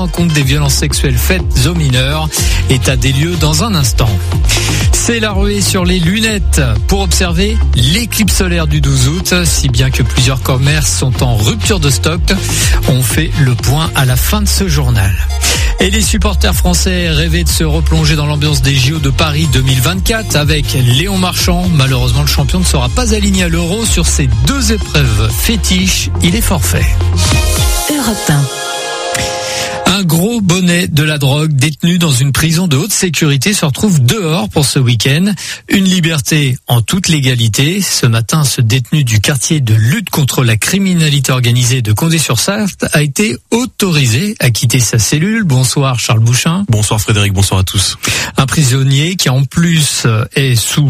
Contre des violences sexuelles faites aux mineurs. État des lieux dans un instant. C'est la ruée sur les lunettes pour observer l'éclipse solaire du 12 août, si bien que plusieurs commerces sont en rupture de stock. On fait le point à la fin de ce journal. Et les supporters français rêvaient de se replonger dans l'ambiance des JO de Paris 2024 avec Léon Marchand. Malheureusement, le champion ne sera pas aligné à l'Euro sur ces deux épreuves fétiches. Il est forfait. Europe 1. Un gros bonnet de la drogue détenu dans une prison de haute sécurité se retrouve dehors pour ce week-end. Une liberté en toute légalité. Ce matin, ce détenu du quartier de lutte contre la criminalité organisée de Condé-sur-Sarthe a été autorisé à quitter sa cellule. Bonsoir Charles Bouchin. Bonsoir Frédéric, bonsoir à tous. Un prisonnier qui en plus est sous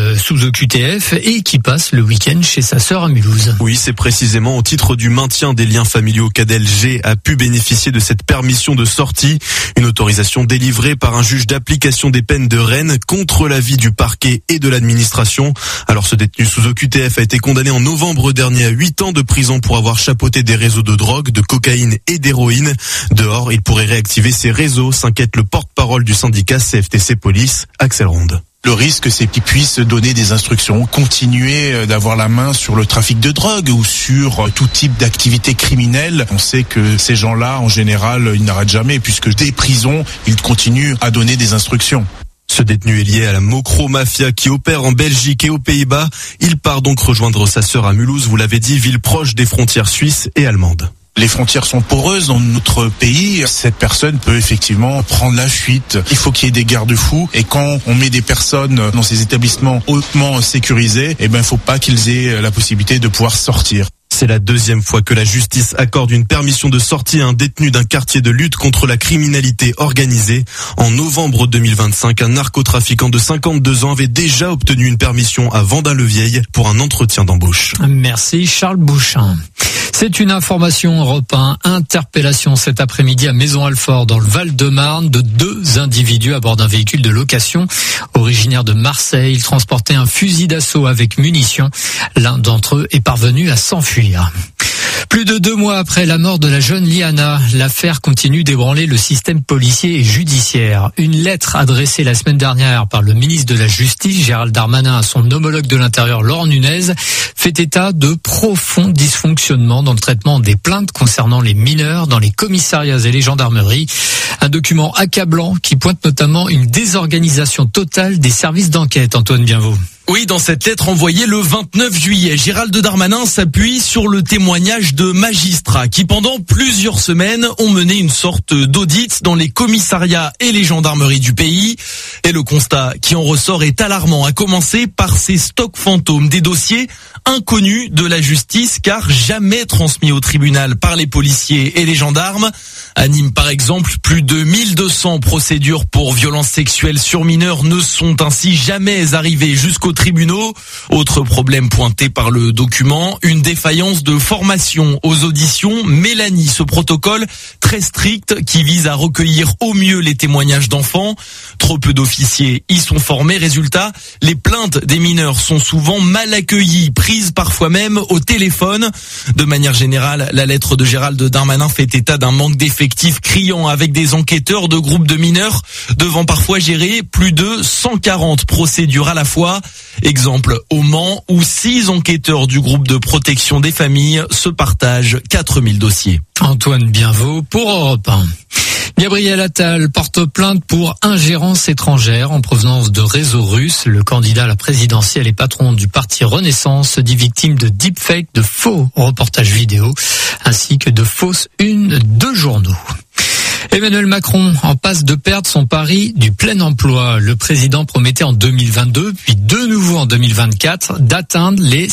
OQTF et qui passe le week-end chez sa sœur à Mulhouse. Oui, c'est précisément au titre du maintien des liens familiaux qu'Adèle G a pu bénéficier de cette permission de sortie, une autorisation délivrée par un juge d'application des peines de Rennes contre l'avis du parquet et de l'administration. Alors ce détenu sous OQTF a été condamné en novembre dernier à 8 ans de prison pour avoir chapeauté des réseaux de drogue, de cocaïne et d'héroïne. Dehors, il pourrait réactiver ses réseaux, s'inquiète le porte-parole du syndicat CFTC Police, Axel Ronde. Le risque, c'est qu'il puisse donner des instructions, continuer d'avoir la main sur le trafic de drogue ou sur tout type d'activité criminelle. On sait que ces gens-là, en général, ils n'arrêtent jamais puisque des prisons, ils continuent à donner des instructions. Ce détenu est lié à la Mocro Mafia qui opère en Belgique et aux Pays-Bas. Il part donc rejoindre sa sœur à Mulhouse, vous l'avez dit, ville proche des frontières suisses et allemandes. Les frontières sont poreuses dans notre pays. Cette personne peut effectivement prendre la fuite. Il faut qu'il y ait des garde-fous. Et quand on met des personnes dans ces établissements hautement sécurisés, il faut pas qu'ils aient la possibilité de pouvoir sortir. C'est la deuxième fois que la justice accorde une permission de sortie à un détenu d'un quartier de lutte contre la criminalité organisée. En novembre 2025, un narcotrafiquant de 52 ans avait déjà obtenu une permission à Vendin-le-Vieil pour un entretien d'embauche. Merci Charles Bouchin. C'est une information Europe 1. Interpellation cet après-midi à Maison-Alfort dans le Val-de-Marne de deux individus à bord d'un véhicule de location. Originaire de Marseille, ils transportaient un fusil d'assaut avec munitions. L'un d'entre eux est parvenu à s'enfuir. Plus de 2 mois après la mort de la jeune Liana, l'affaire continue d'ébranler le système policier et judiciaire. Une lettre adressée la semaine dernière par le ministre de la Justice, Gérald Darmanin, à son homologue de l'Intérieur, Laurent Nunez, fait état de profonds dysfonctionnements dans le traitement des plaintes concernant les mineurs dans les commissariats et les gendarmeries. Un document accablant qui pointe notamment une désorganisation totale des services d'enquête. Antoine Bienveau. Oui, dans cette lettre envoyée le 29 juillet, Gérald Darmanin s'appuie sur le témoignage de magistrats qui, pendant plusieurs semaines, ont mené une sorte d'audit dans les commissariats et les gendarmeries du pays. Et le constat qui en ressort est alarmant, à commencer par ces stocks fantômes, des dossiers inconnus de la justice car jamais transmis au tribunal par les policiers et les gendarmes. À Nîmes, par exemple, plus de 1200 procédures pour violences sexuelles sur mineurs ne sont ainsi jamais arrivées jusqu'aux tribunaux. Autre problème pointé par le document, une défaillance de formation aux auditions. Mélanie, ce protocole très strict qui vise à recueillir au mieux les témoignages d'enfants. Trop peu d'officiers y sont formés. Résultat, les plaintes des mineurs sont souvent mal accueillies, prises parfois même au téléphone. De manière générale, la lettre de Gérald Darmanin fait état d'un manque d'effectifs criant avec des enquêteurs de groupes de mineurs devant parfois gérer plus de 140 procédures à la fois. Exemple au Mans où 6 enquêteurs du groupe de protection des familles se partagent 4000 dossiers. Antoine Bienveau pour Europe 1. Gabriel Attal porte plainte pour ingérence étrangère en provenance de réseaux russes. Le candidat à la présidentielle et patron du parti Renaissance se dit victime de deepfake, de faux reportages vidéo, ainsi que de fausses unes de journaux. Emmanuel Macron en passe de perdre son pari du plein emploi. Le président promettait en 2022, puis de nouveau en 2024, d'atteindre les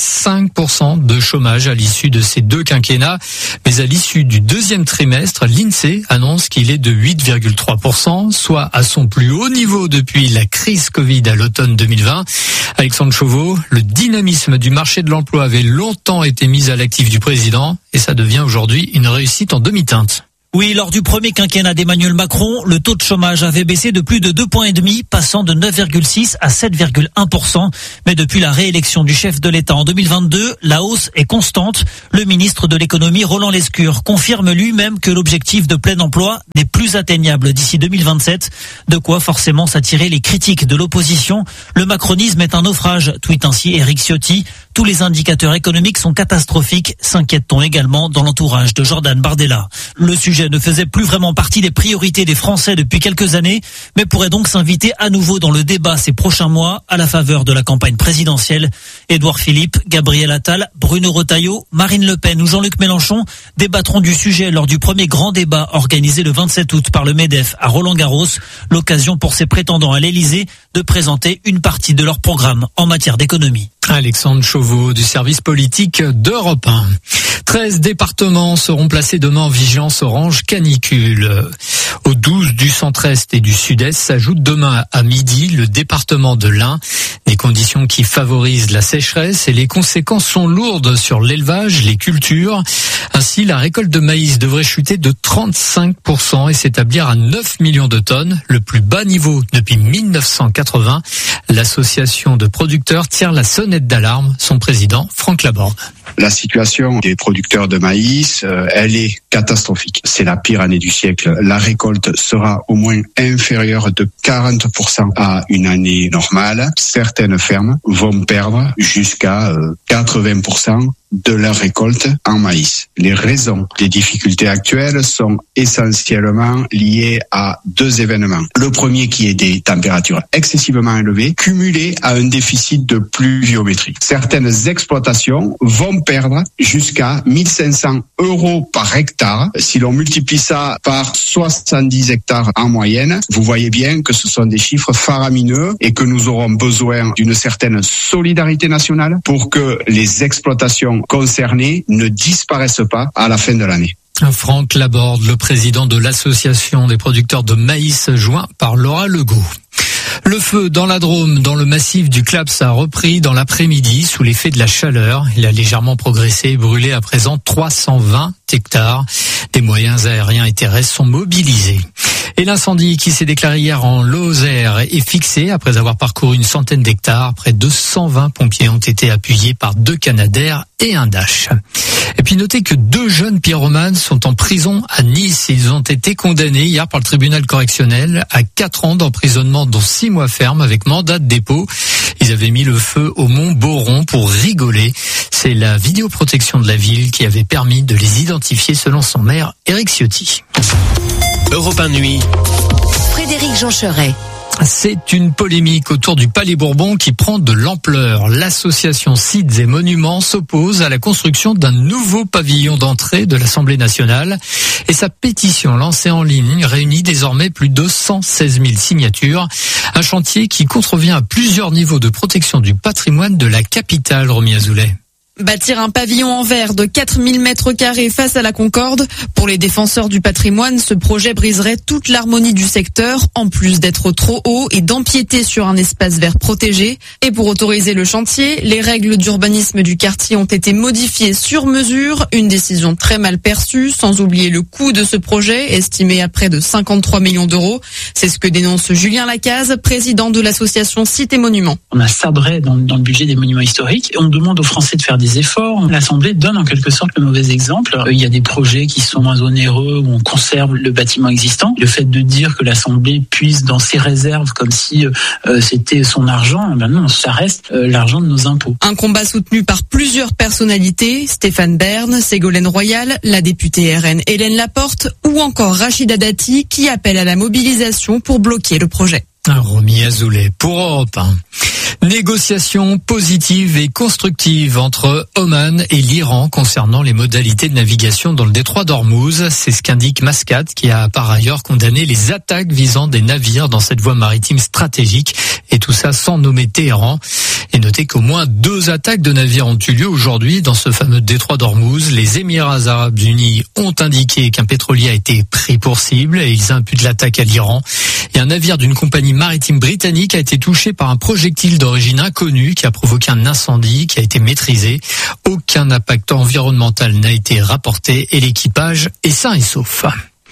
5% de chômage à l'issue de ces deux quinquennats. Mais à l'issue du deuxième trimestre, l'INSEE annonce qu'il est de 8,3%, soit à son plus haut niveau depuis la crise Covid à l'automne 2020. Alexandre Chauveau, le dynamisme du marché de l'emploi avait longtemps été mis à l'actif du président et ça devient aujourd'hui une réussite en demi-teinte. Oui, lors du premier quinquennat d'Emmanuel Macron, le taux de chômage avait baissé de plus de 2,5 points, passant de 9,6 à 7,1%. Mais depuis la réélection du chef de l'État en 2022, la hausse est constante. Le ministre de l'économie, Roland Lescure, confirme lui-même que l'objectif de plein emploi n'est plus atteignable d'ici 2027. De quoi forcément s'attirer les critiques de l'opposition. Le macronisme est un naufrage, tweet ainsi Éric Ciotti. Tous les indicateurs économiques sont catastrophiques, s'inquiète-t-on également dans l'entourage de Jordan Bardella. Le sujet ne faisait plus vraiment partie des priorités des Français depuis quelques années, mais pourrait donc s'inviter à nouveau dans le débat ces prochains mois à la faveur de la campagne présidentielle. Édouard Philippe, Gabriel Attal, Bruno Retailleau, Marine Le Pen ou Jean-Luc Mélenchon débattront du sujet lors du premier grand débat organisé le 27 août par le MEDEF à Roland-Garros, l'occasion pour ces prétendants à l'Élysée de présenter une partie de leur programme en matière d'économie. Alexandre Chauveau du service politique d'Europe 1. 13 départements seront placés demain en vigilance orange canicule. Aux 12 du centre-est et du sud-est s'ajoute demain à midi le département de l'Ain. Des conditions qui favorisent la sécheresse et les conséquences sont lourdes sur l'élevage, les cultures. Ainsi, la récolte de maïs devrait chuter de 35% et s'établir à 9 millions de tonnes, le plus bas niveau depuis 1980. L'association de producteurs tire la sonnette d'alarme. Son président, Franck Laborde. La situation des producteurs de maïs, elle est catastrophique. C'est la pire année du siècle. La récolte sera au moins inférieure de 40% à une année normale. Certaines fermes vont perdre jusqu'à 80% de leur récolte en maïs. Les raisons des difficultés actuelles sont essentiellement liées à deux événements. Le premier qui est des températures excessivement élevées, cumulées à un déficit de pluviométrie. Certaines exploitations vont perdre jusqu'à 1500 € par hectare. Si l'on multiplie ça par 70 hectares en moyenne, vous voyez bien que ce sont des chiffres faramineux et que nous aurons besoin d'une certaine solidarité nationale pour que les exploitations concernés ne disparaissent pas à la fin de l'année. Franck Laborde, le président de l'association des producteurs de maïs, joint par Laura Legault. Le feu dans la Drôme, dans le massif du Claps, a repris dans l'après-midi sous l'effet de la chaleur. Il a légèrement progressé et brûlé à présent 320 hectares. Des moyens aériens et terrestres sont mobilisés. Et l'incendie qui s'est déclaré hier en Lozère est fixé après avoir parcouru une centaine d'hectares. Près de 120 pompiers ont été appuyés par 2 Canadair et un Dash. Et puis notez que 2 jeunes pyromanes sont en prison à Nice. Ils ont été condamnés hier par le tribunal correctionnel à 4 ans d'emprisonnement, dont 6 mois ferme avec mandat de dépôt. Ils avaient mis le feu au mont Boron pour rigoler. C'est la vidéoprotection de la ville qui avait permis de les identifier selon son maire Éric Ciotti. Europe 1 Nuit. Frédéric Jean-Cheret. C'est une polémique autour du Palais Bourbon qui prend de l'ampleur. L'association Sites et Monuments s'oppose à la construction d'un nouveau pavillon d'entrée de l'Assemblée nationale. Et sa pétition lancée en ligne réunit désormais plus de 116 000 signatures. Un chantier qui contrevient à plusieurs niveaux de protection du patrimoine de la capitale, Romy Azoulay. Bâtir un pavillon en verre de 4000 mètres carrés face à la Concorde, pour les défenseurs du patrimoine, ce projet briserait toute l'harmonie du secteur, en plus d'être trop haut et d'empiéter sur un espace vert protégé. Et pour autoriser le chantier, les règles d'urbanisme du quartier ont été modifiées sur mesure, une décision très mal perçue, sans oublier le coût de ce projet, estimé à près de 53 millions d'euros. C'est ce que dénonce Julien Lacaze, président de l'association Sites et Monuments. On a sabré dans le budget des monuments historiques et on demande aux Français de faire des efforts. L'Assemblée donne en quelque sorte le mauvais exemple. Il y a des projets qui sont moins onéreux où on conserve le bâtiment existant. Le fait de dire que l'Assemblée puise dans ses réserves comme si c'était son argent, ben non, ça reste l'argent de nos impôts. Un combat soutenu par plusieurs personnalités, Stéphane Bern, Ségolène Royal, la députée RN Hélène Laporte ou encore Rachida Dati qui appelle à la mobilisation pour bloquer le projet. Romy Azoulay pour Europe 1. Négociations positives et constructives entre Oman et l'Iran concernant les modalités de navigation dans le détroit d'Ormuz. C'est ce qu'indique Mascate, qui a par ailleurs condamné les attaques visant des navires dans cette voie maritime stratégique, et tout ça sans nommer Téhéran. Et notez qu'au moins 2 attaques de navires ont eu lieu aujourd'hui dans ce fameux détroit d'Ormuz. Les Émirats arabes unis ont indiqué qu'un pétrolier a été pris pour cible et ils imputent l'attaque à l'Iran. Et un navire d'une compagnie maritime britannique a été touché par un projectile d'origine inconnue qui a provoqué un incendie qui a été maîtrisé. Aucun impact environnemental n'a été rapporté et l'équipage est sain et sauf.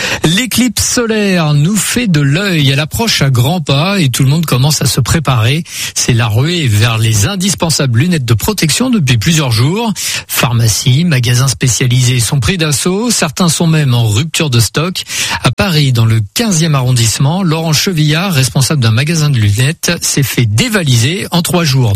L'éclipse solaire nous fait de l'œil. Elle approche à grands pas et tout le monde commence à se préparer. C'est la ruée vers les indispensables lunettes de protection depuis plusieurs jours. Pharmacies, magasins spécialisés sont pris d'assaut. Certains sont même en rupture de stock. À Paris, dans le 15e arrondissement, Laurent Chevillard, responsable d'un magasin de lunettes, s'est fait dévaliser. En 3 jours,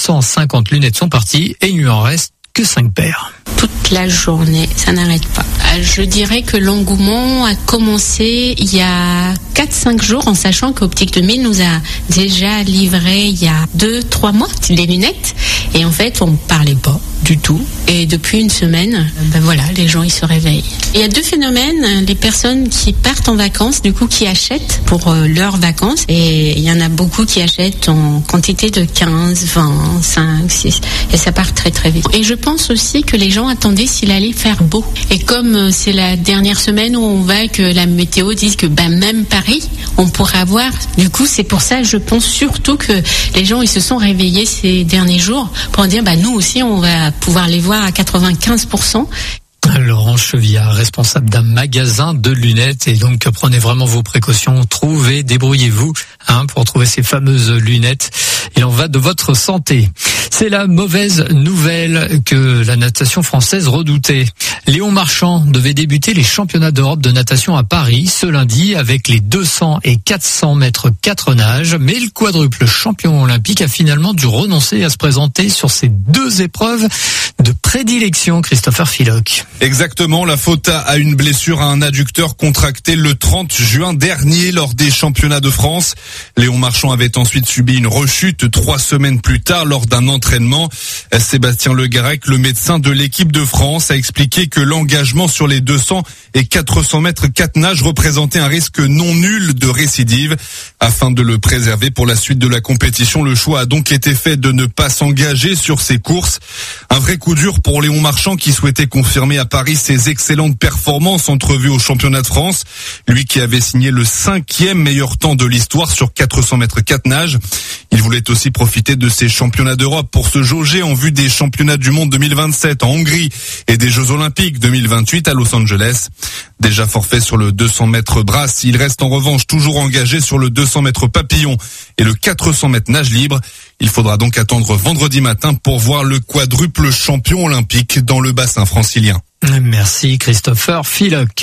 250 lunettes sont parties et il ne lui en reste que 5 paires. Toute la journée, ça n'arrête pas. Je dirais que l'engouement a commencé il y a 4-5 jours, en sachant qu'Optique 2000 nous a déjà livré il y a 2-3 mois les lunettes. Et en fait, on parlait pas du tout. Et depuis une semaine, les gens ils se réveillent. Il y a 2 phénomènes. Les personnes qui partent en vacances, du coup qui achètent pour leurs vacances. Et il y en a beaucoup qui achètent en quantité de 15, 20, 5, 6. Et ça part très très vite. Et je pense aussi que les gens attendaient s'il allait faire beau. Et comme c'est la dernière semaine où on va, que la météo dit que même Paris, on pourrait avoir. Du coup, c'est pour ça, je pense surtout que les gens ils se sont réveillés ces derniers jours pour dire nous aussi on va pouvoir les voir à 95%. Laurent Chevillard, responsable d'un magasin de lunettes, et donc prenez vraiment vos précautions, débrouillez-vous pour trouver ces fameuses lunettes. Il en va de votre santé. C'est la mauvaise nouvelle que la natation française redoutait. Léon Marchand devait débuter les championnats d'Europe de natation à Paris ce lundi avec les 200 et 400 mètres 4 nages, mais le quadruple champion olympique a finalement dû renoncer à se présenter sur ces 2 épreuves de prédilection. Christopher Philoc. Exactement, la faute à une blessure à un adducteur contractée le 30 juin dernier lors des championnats de France. Léon Marchand avait ensuite subi une rechute 3 semaines plus tard lors d'un entraînement. Sébastien Le Garec, le médecin de l'équipe de France, a expliqué que l'engagement sur les 200 et 400 mètres 4 nages représentait un risque non nul de récidive. Afin de le préserver pour la suite de la compétition, le choix a donc été fait de ne pas s'engager sur ces courses. Un vrai coup dur pour Léon Marchand qui souhaitait confirmer à Paris ses excellentes performances entrevues au championnat de France. Lui qui avait signé le 5e meilleur temps de l'histoire sur 400 mètres 4 nages. Il voulait aussi profiter de ces championnats d'Europe pour se jauger en vue des championnats du monde 2027 en Hongrie et des Jeux Olympiques 2028 à Los Angeles. Déjà forfait sur le 200 mètres brasse, il reste en revanche toujours engagé sur le 200 mètres papillon et le 400 mètres nage libre. Il faudra donc attendre vendredi matin pour voir le quadruple champion olympique dans le bassin francilien. Merci Christopher Philoc.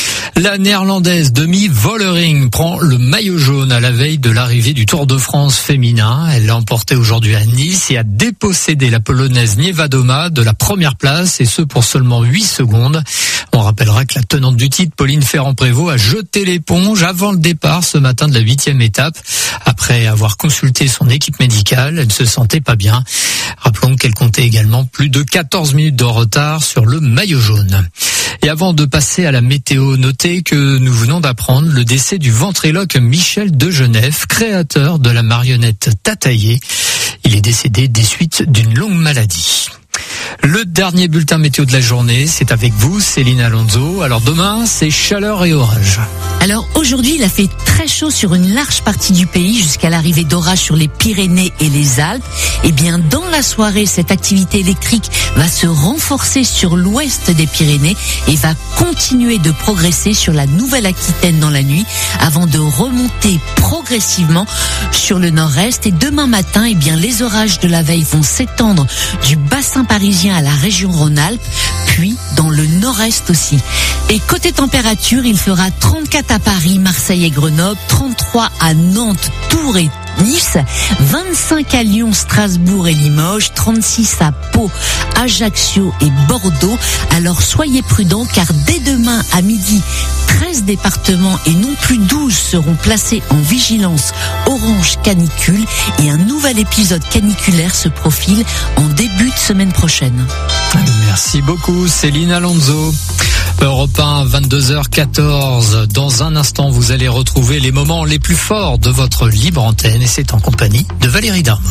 La néerlandaise Demi Vollering prend le maillot jaune à la veille de l'arrivée du Tour de France féminin. Elle l'a emporté aujourd'hui à Nice et a dépossédé la polonaise Niewiadoma de la première place, et ce pour seulement 8 secondes. On rappellera que la tenante du titre, Pauline Ferrand-Prévot, a jeté l'éponge avant le départ ce matin de la 8e étape. Après avoir consulté son équipe médicale, elle ne se sentait pas bien. Rappelons qu'elle comptait également plus de 14 minutes de retard sur le maillot jaune. Et avant de passer à la météo, notez que nous venons d'apprendre le décès du ventriloque Michel Degenef, créateur de la marionnette Tataillé. Il est décédé des suites d'une longue maladie. Le dernier bulletin météo de la journée, c'est avec vous, Céline Alonso. Alors demain, c'est chaleur et orage. Alors aujourd'hui, il a fait très chaud sur une large partie du pays jusqu'à l'arrivée d'orages sur les Pyrénées et les Alpes. Et bien, dans la soirée, cette activité électrique va se renforcer sur l'ouest des Pyrénées et va continuer de progresser sur la Nouvelle-Aquitaine dans la nuit avant de remonter progressivement sur le nord-est. Et demain matin, eh bien, les orages de la veille vont s'étendre du bassin parisien à la région Rhône-Alpes, puis dans le nord-est aussi. Et côté température, il fera 34 à Paris, Marseille et Grenoble, 33 à Nantes, Tours et Nice, 25 à Lyon, Strasbourg et Limoges, 36 à Pau, Ajaccio et Bordeaux. Alors soyez prudents car dès demain à midi, 13 départements et non plus 12 seront placés en vigilance orange canicule et un nouvel épisode caniculaire se profile en début de semaine prochaine. Merci beaucoup Céline Alonso. Europe 1, 22h14. Dans un instant, vous allez retrouver les moments les plus forts de votre libre antenne et c'est en compagnie de Valérie Darmon.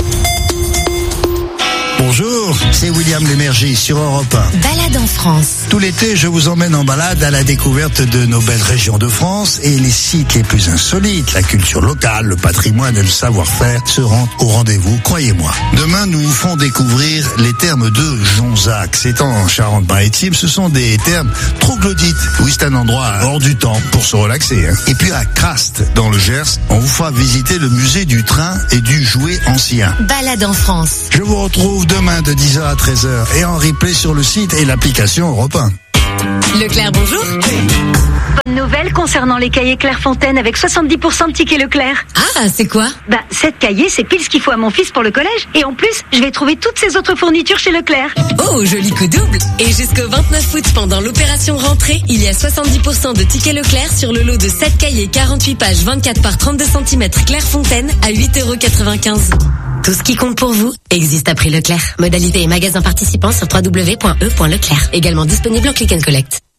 Bonjour, c'est William Lémergie sur Europe 1. Balade en France. Tout l'été, je vous emmène en balade à la découverte de nos belles régions de France et les sites les plus insolites. La culture locale, le patrimoine et le savoir-faire seront au rendez-vous, croyez-moi. Demain, nous vous ferons découvrir les thermes de Jonzac. C'est en Charente-Maritime, ce sont des thermes troglodytes. Oui, c'est un endroit hors du temps pour se relaxer. Et puis à Craste, dans le Gers, on vous fera visiter le musée du train et du jouet ancien. Balade en France. Je vous retrouve demain de 10h à 13h et en replay sur le site et l'application Europe 1. Leclerc, bonjour. Bonne nouvelle concernant les cahiers Clairefontaine avec 70% de tickets Leclerc. Ah, c'est quoi? Cette cahier, c'est pile ce qu'il faut à mon fils pour le collège. Et en plus, je vais trouver toutes ses autres fournitures chez Leclerc. Oh, joli coup double. Et jusqu'au 29 août, pendant l'opération rentrée, il y a 70% de tickets Leclerc sur le lot de 7 cahiers 48 pages 24 par 32 cm Clairefontaine à 8,95 €. Tout ce qui compte pour vous existe à prix Leclerc. Modalité et magasin participants sur www.e.leclerc. Également disponible en click and collect.